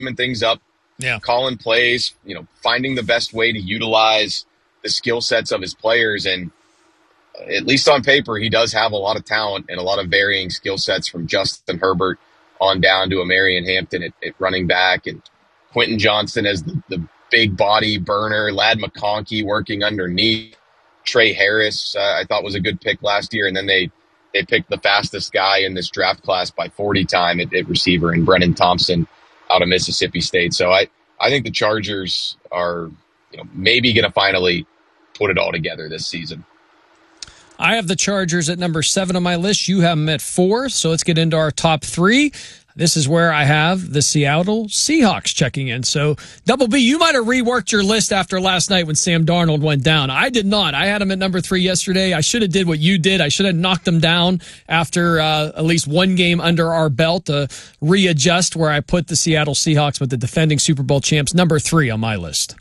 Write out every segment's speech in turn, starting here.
things up, calling plays, finding the best way to utilize the skill sets of his players. And at least on paper, he does have a lot of talent and a lot of varying skill sets, from Justin Herbert on down to Marion Hampton at running back, and Quentin Johnston as the big body burner, Ladd McConkey working underneath. Trey Harris, I thought, was a good pick last year. And then they picked the fastest guy in this draft class by 40 time at receiver, and Brennan Thompson out of Mississippi State. So I think the Chargers are maybe going to finally put it all together this season. I have the Chargers at number 7 on my list. You have them at 4. So let's get into our top 3. This is where I have the Seattle Seahawks checking in. So, Double B, you might have reworked your list after last night when Sam Darnold went down. I did not. I had him at number 3 yesterday. I should have did what you did. I should have knocked him down after at least one game under our belt to readjust where I put the Seattle Seahawks with the defending Super Bowl champs, number 3 on my list.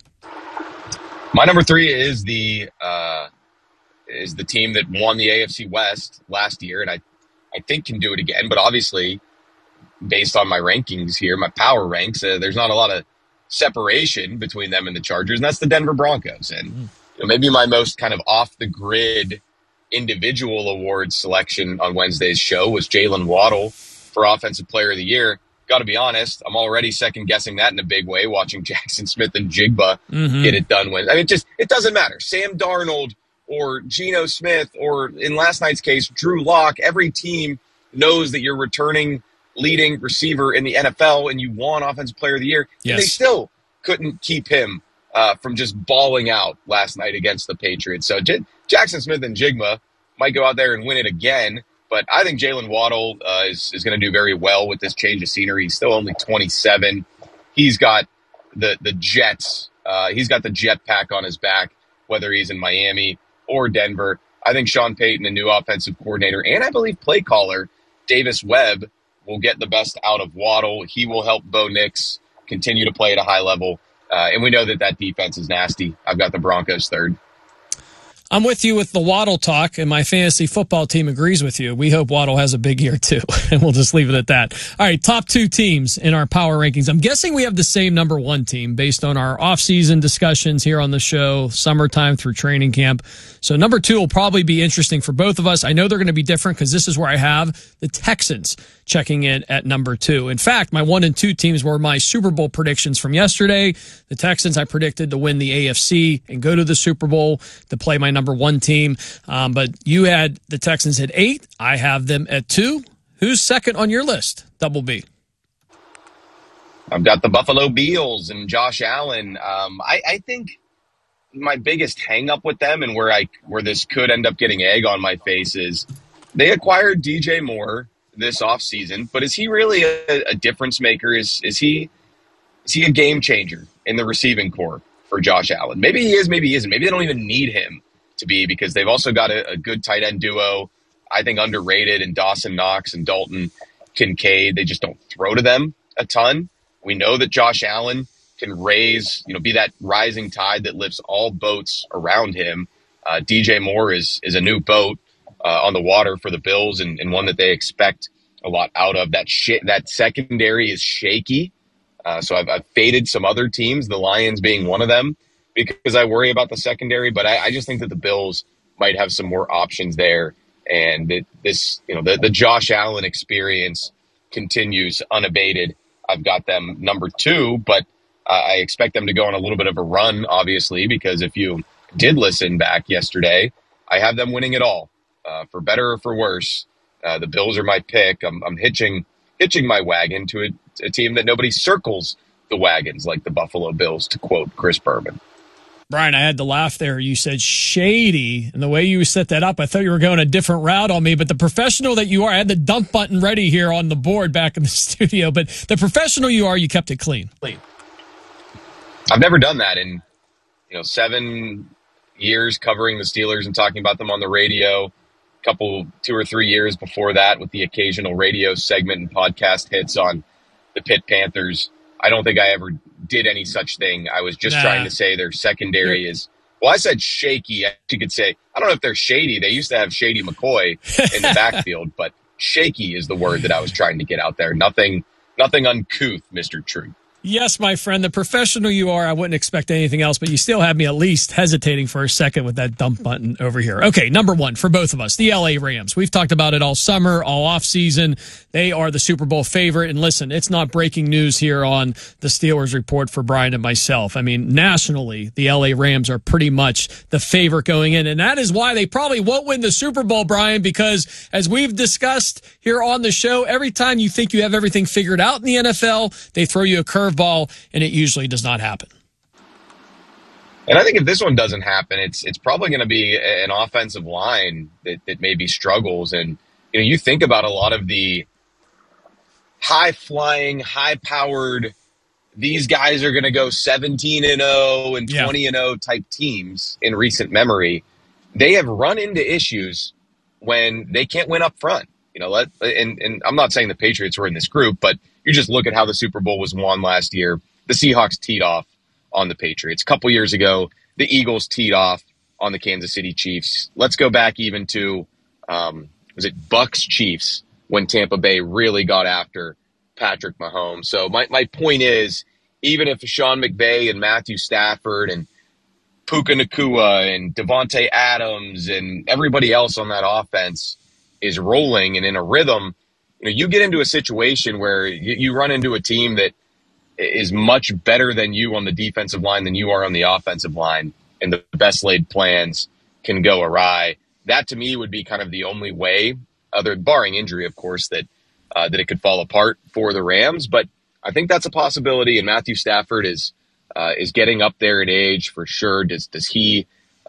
My number 3 is the team that won the AFC West last year, and I think can do it again. But obviously, based on my rankings here, my power ranks, there's not a lot of separation between them and the Chargers, and that's the Denver Broncos. And maybe my most kind of off-the-grid individual award selection on Wednesday's show was Jalen Waddle for Offensive Player of the Year. Got to be honest, I'm already second-guessing that in a big way, watching Jackson Smith and Jigba get it done with. I mean, it doesn't matter. Sam Darnold or Geno Smith, or in last night's case, Drew Lock, every team knows that you're returning leading receiver in the NFL and you won Offensive Player of the Year. Yes. And they still couldn't keep him from just balling out last night against the Patriots. So Jackson Smith and Jigma might go out there and win it again, but I think Jalen Waddle is going to do very well with this change of scenery. He's still only 27. He's got the Jets. He's got the jet pack on his back, whether he's in Miami or Denver. I think Sean Payton, the new offensive coordinator, and I believe play caller Davis Webb, will get the best out of Waddle. He will help Bo Nix continue to play at a high level. And we know that defense is nasty. I've got the Broncos 3rd. I'm with you with the Waddle talk, and my fantasy football team agrees with you. We hope Waddle has a big year, too, and we'll just leave it at that. All right, top 2 teams in our power rankings. I'm guessing we have the same number 1 team based on our off-season discussions here on the show, summertime through training camp. So number 2 will probably be interesting for both of us. I know they're going to be different because this is where I have the Texans checking in at number 2. In fact, my 1 and 2 teams were my Super Bowl predictions from yesterday. The Texans I predicted to win the AFC and go to the Super Bowl to play my number 1 team. But you had the Texans at 8. I have them at 2. Who's second on your list, Double B? I've got the Buffalo Bills and Josh Allen. I think my biggest hang-up with them, and where this could end up getting egg on my face, is they acquired DJ Moore this offseason, but is he really a difference maker? Is he a game changer in the receiving corps for Josh Allen? Maybe he is, maybe he isn't. Maybe they don't even need him to be, because they've also got a good tight end duo, I think underrated, in Dawson Knox and Dalton Kincaid. They just don't throw to them a ton. We know that Josh Allen can be that rising tide that lifts all boats around him. DJ Moore is a new boat on the water for the Bills, and one that they expect a lot out of. That secondary is shaky. So I've faded some other teams, the Lions being one of them, because I worry about the secondary. But I just think that the Bills might have some more options there, and the Josh Allen experience continues unabated. I've got them number 2, but I expect them to go on a little bit of a run, obviously, because if you did listen back yesterday, I have them winning it all. For better or for worse, the Bills are my pick. I'm hitching my wagon to a team that nobody circles the wagons like the Buffalo Bills, to quote Chris Berman. Brian, I had to laugh there. You said shady, and the way you set that up, I thought you were going a different route on me, but the professional that you are, I had the dump button ready here on the board back in the studio, but the professional you are, you kept it clean. I've never done that in 7 years covering the Steelers and talking about them on the radio. 2 or 3 years before that with the occasional radio segment and podcast hits on the Pitt Panthers. I don't think I ever did any such thing. I was just trying to say their secondary is, well, I said shaky. You could say, I don't know if they're shady. They used to have Shady McCoy in the backfield, but shaky is the word that I was trying to get out there. Nothing uncouth, Mr. True. Yes, my friend, the professional you are, I wouldn't expect anything else, but you still have me at least hesitating for a second with that dump button over here. Okay, number one for both of us, the LA Rams. We've talked about it all summer, all offseason. They are the Super Bowl favorite. And listen, it's not breaking news here on the Steelers Report for Brian and myself. I mean, nationally, the LA Rams are pretty much the favorite going in. And that is why they probably won't win the Super Bowl, Brian, because as we've discussed here on the show, every time you think you have everything figured out in the NFL, they throw you a curveball, and it usually does not happen. And I think if this one doesn't happen, it's probably going to be an offensive line that maybe struggles. And you think about a lot of the high-flying, high-powered, these guys are going to go 17-0 and 20-0 type teams in recent memory. They have run into issues when they can't win up front. And I'm not saying the Patriots were in this group, but you just look at how the Super Bowl was won last year. The Seahawks teed off on the Patriots. A couple years ago, the Eagles teed off on the Kansas City Chiefs. Let's go back even to, was it Bucks Chiefs when Tampa Bay really got after Patrick Mahomes. So my point is, even if Sean McVay and Matthew Stafford and Puka Nacua and Devontae Adams and everybody else on that offense is rolling and in a rhythm, you get into a situation where you run into a team that is much better than you on the defensive line than you are on the offensive line, and the best laid plans can go awry. That to me would be kind of the only way, other barring injury, of course, that it could fall apart for the Rams. But I think that's a possibility, and Matthew Stafford is getting up there in age for sure. Does he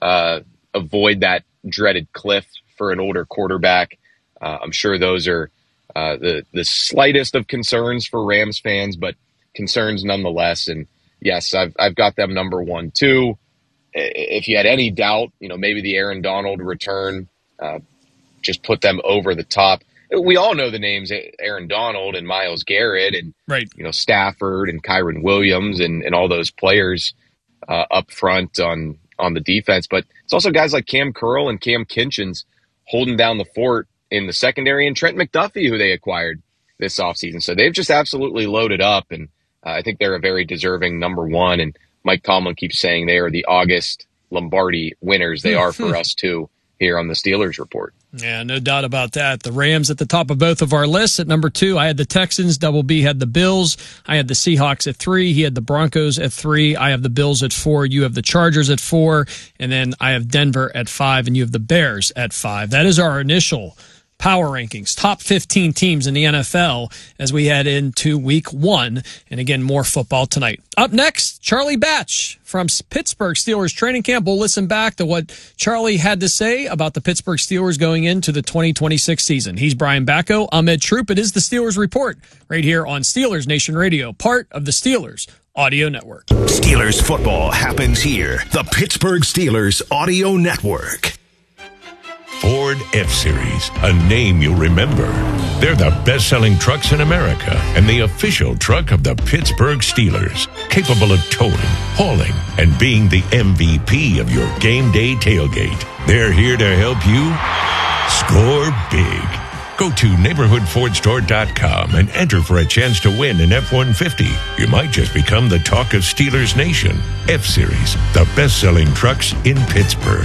avoid that dreaded cliff for an older quarterback? I'm sure those are the slightest of concerns for Rams fans, but concerns nonetheless. And yes, I've got them number 1, 2. If you had any doubt, maybe the Aaron Donald return just put them over the top. We all know the names Aaron Donald and Myles Garrett and right. Stafford and Kyron Williams and all those players up front on the defense. But it's also guys like Cam Curl and Cam Kinchins holding down the fort in the secondary, and Trent McDuffie, who they acquired this offseason. So they've just absolutely loaded up, and I think they're a very deserving number 1. And Mike Tomlin keeps saying they are the August Lombardi winners. They are for us, too, here on the Steelers Report. Yeah, no doubt about that. The Rams at the top of both of our lists. At number 2, I had the Texans. Double B had the Bills. I had the Seahawks at 3. He had the Broncos at 3. I have the Bills at 4. You have the Chargers at 4. And then I have Denver at 5, and you have the Bears at 5. That is our initial power rankings, top 15 teams in the NFL as we head into week 1. And again, more football tonight. Up next, Charlie Batch from Pittsburgh Steelers training camp. We'll listen back to what Charlie had to say about the Pittsburgh Steelers going into the 2026 season. He's Brian Bacco. I'm Ed Troop. It is the Steelers Report right here on Steelers Nation Radio, part of the Steelers Audio Network. Steelers football happens here. The Pittsburgh Steelers Audio Network. Ford F-Series, a name you'll remember. They're the best-selling trucks in America and the official truck of the Pittsburgh Steelers, capable of towing, hauling, and being the MVP of your game day tailgate. They're here to help you score big. Go to neighborhoodfordstore.com and enter for a chance to win an F-150. You might just become the talk of Steelers Nation. F-Series, the best-selling trucks in Pittsburgh.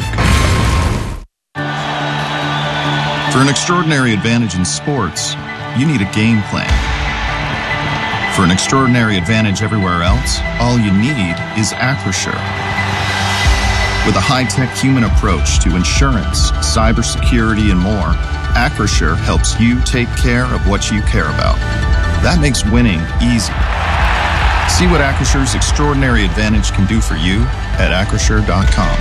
For an extraordinary advantage in sports, you need a game plan. For an extraordinary advantage everywhere else, all you need is Acrisure. With a high-tech human approach to insurance, cybersecurity, and more, Acrisure helps you take care of what you care about. That makes winning easy. See what Acrisure's extraordinary advantage can do for you at Acrisure.com.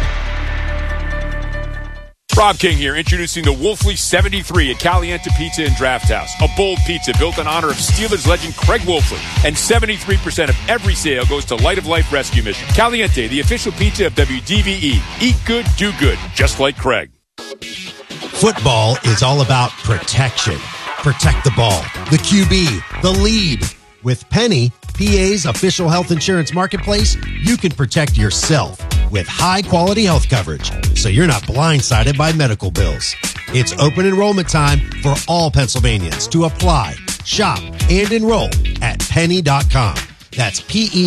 Rob King here, introducing the Wolfley 73 at Caliente Pizza and Draft House. A bold pizza built in honor of Steelers legend Craig Wolfley. And 73% of every sale goes to Light of Life Rescue Mission. Caliente, the official pizza of WDVE. Eat good, do good, just like Craig. Football is all about protection. Protect the ball, the QB, the lead. With Penny, PA's official health insurance marketplace, you can protect yourself with high-quality health coverage, so you're not blindsided by medical bills. It's open enrollment time for all Pennsylvanians to apply, shop, and enroll at penny.com. That's PE